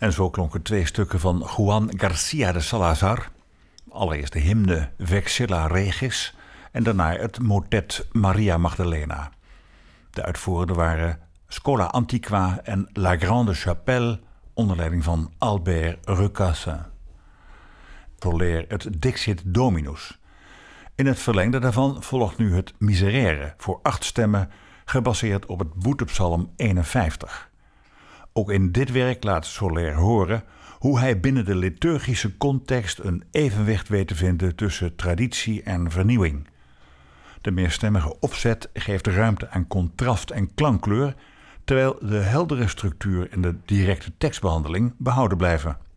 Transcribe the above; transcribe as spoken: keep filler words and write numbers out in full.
En zo klonken twee stukken van Juan García de Salazar. Allereerst de hymne Vexilla Regis en daarna het motet Maria Magdalena. De uitvoerenden waren Schola Antiqua en La Grande Chapelle onder leiding van Albert Recassin. Soler het Dixit Dominus. In het verlengde daarvan volgt nu het Miserere voor acht stemmen, gebaseerd op het boetepsalm eenenvijftig. Ook in dit werk laat Soler horen hoe hij binnen de liturgische context een evenwicht weet te vinden tussen traditie en vernieuwing. De meerstemmige opzet geeft ruimte aan contrast en klankkleur, terwijl de heldere structuur en de directe tekstbehandeling behouden blijven.